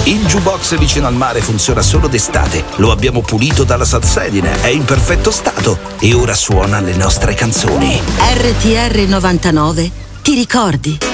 Il jukebox vicino al mare funziona solo d'estate. Lo abbiamo pulito dalla salsedine, è in perfetto stato e ora suona le nostre canzoni. RTR 99, ti ricordi?